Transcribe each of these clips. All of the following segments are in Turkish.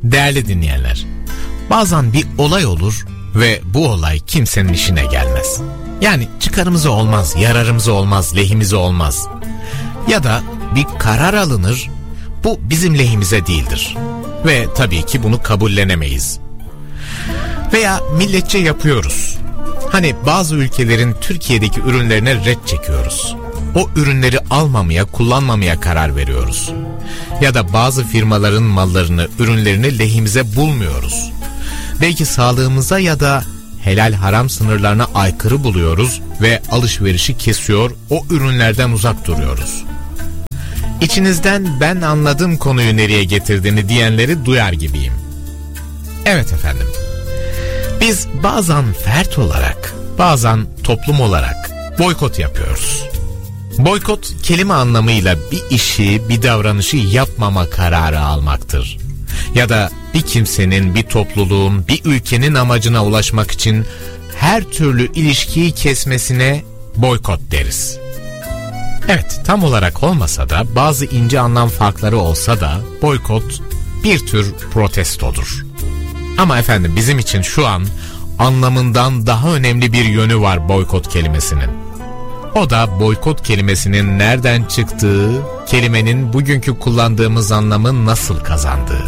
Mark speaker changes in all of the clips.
Speaker 1: Değerli dinleyenler, bazen bir olay olur ve bu olay kimsenin işine gelmez. Yani çıkarımıza olmaz, yararımıza olmaz, lehimize olmaz. Ya da bir karar alınır, bu bizim lehimize değildir. Ve tabii ki bunu kabullenemeyiz. Veya milletçe yapıyoruz. Hani bazı ülkelerin Türkiye'deki ürünlerine ret çekiyoruz. O ürünleri almamaya, kullanmamaya karar veriyoruz. Ya da bazı firmaların mallarını, ürünlerini lehimize bulmuyoruz. Belki sağlığımıza ya da helal haram sınırlarına aykırı buluyoruz ve alışverişi kesiyor, o ürünlerden uzak duruyoruz. İçinizden ben anladım konuyu nereye getirdiğini diyenleri duyar gibiyim. Evet efendim. Biz bazen fert olarak, bazen toplum olarak boykot yapıyoruz. Boykot kelime anlamıyla bir işi, bir davranışı yapmama kararı almaktır. Ya da bir kimsenin, bir topluluğun, bir ülkenin amacına ulaşmak için her türlü ilişkiyi kesmesine boykot deriz. Evet, tam olarak olmasa da bazı ince anlam farkları olsa da boykot bir tür protestodur. Ama efendim bizim için şu an anlamından daha önemli bir yönü var boykot kelimesinin. O da boykot kelimesinin nereden çıktığı, kelimenin bugünkü kullandığımız anlamı nasıl kazandığı.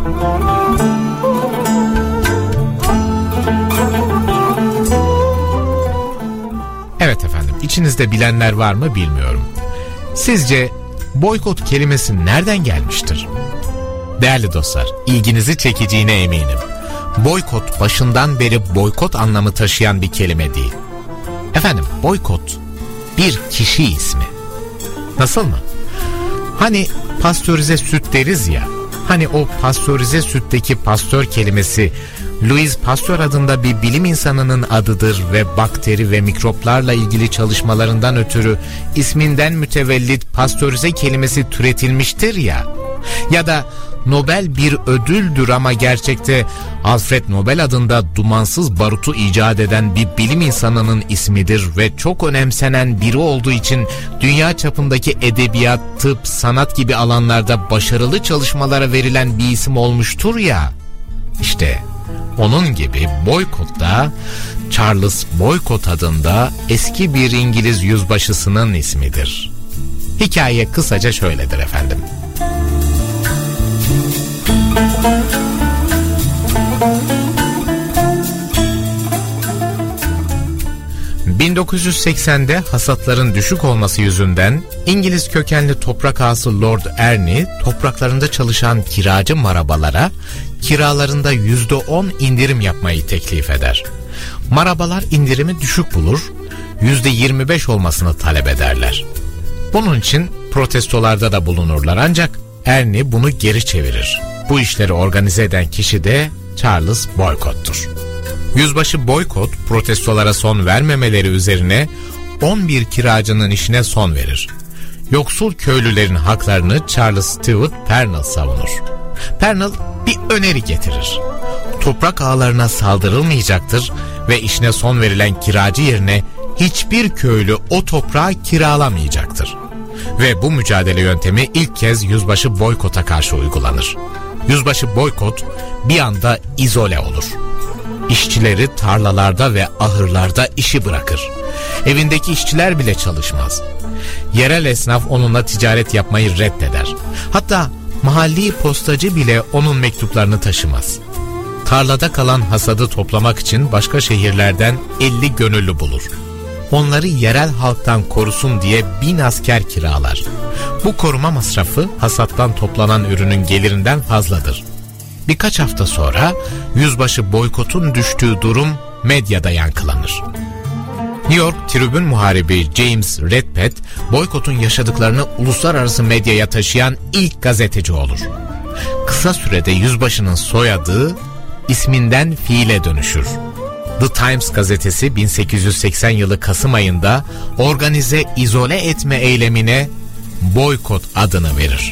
Speaker 1: Evet efendim, içinizde bilenler var mı bilmiyorum. Sizce boykot kelimesi nereden gelmiştir? Değerli dostlar, ilginizi çekeceğine eminim. Boykot başından beri boykot anlamı taşıyan bir kelime değil. Efendim, boykot bir kişi ismi. Nasıl mı? Hani pastörize süt deriz ya. Hani o pastörize sütteki pastör kelimesi Louis Pasteur adında bir bilim insanının adıdır ve bakteri ve mikroplarla ilgili çalışmalarından ötürü isminden mütevellit pastörize kelimesi türetilmiştir ya. Ya da Nobel bir ödüldür ama gerçekte Alfred Nobel adında dumansız barutu icat eden bir bilim insanının ismidir ve çok önemsenen biri olduğu için dünya çapındaki edebiyat, tıp, sanat gibi alanlarda başarılı çalışmalara verilen bir isim olmuştur ya. İşte onun gibi boykot da Charles Boycott adında eski bir İngiliz yüzbaşısının ismidir. Hikaye kısaca şöyledir efendim. 1980'de hasatların düşük olması yüzünden İngiliz kökenli toprak ağası Lord Ernie topraklarında çalışan kiracı marabalara kiralarında %10 indirim yapmayı teklif eder. Marabalar indirimi düşük bulur, %25 olmasını talep ederler. Bunun için protestolarda da bulunurlar ancak Ernie bunu geri çevirir. Bu işleri organize eden kişi de Charles Boycott'tur. Yüzbaşı Boycott protestolara son vermemeleri üzerine 11 kiracının işine son verir. Yoksul köylülerin haklarını Charles Stewart Pernell savunur. Pernell bir öneri getirir. Toprak ağalarına saldırılmayacaktır ve işine son verilen kiracı yerine hiçbir köylü o toprağı kiralamayacaktır. Ve bu mücadele yöntemi ilk kez Yüzbaşı Boycott'a karşı uygulanır. Yüzbaşı Boycott bir anda izole olur. İşçileri tarlalarda ve ahırlarda işi bırakır. Evindeki işçiler bile çalışmaz. Yerel esnaf onunla ticaret yapmayı reddeder. Hatta mahalli postacı bile onun mektuplarını taşımaz. Tarlada kalan hasadı toplamak için başka şehirlerden 50 gönüllü bulur. Onları yerel halktan korusun diye 1000 asker kiralar. Bu koruma masrafı hasattan toplanan ürünün gelirinden fazladır. Birkaç hafta sonra Yüzbaşı Boycott'un düştüğü durum medyada yankılanır. New York Tribune muharibi James Redpath, Boycott'un yaşadıklarını uluslararası medyaya taşıyan ilk gazeteci olur. Kısa sürede yüzbaşının soyadı isminden fiile dönüşür. The Times gazetesi 1880 yılı Kasım ayında organize izole etme eylemine boykot adını verir.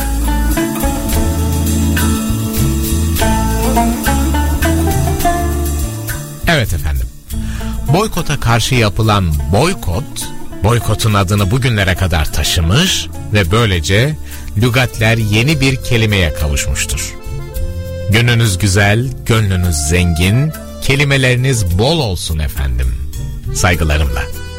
Speaker 1: Evet efendim. Boykota karşı yapılan boykotun adını bugünlere kadar taşımış ve böylece lügatler yeni bir kelimeye kavuşmuştur. Gününüz güzel, gönlünüz zengin, kelimeleriniz bol olsun efendim. Saygılarımla.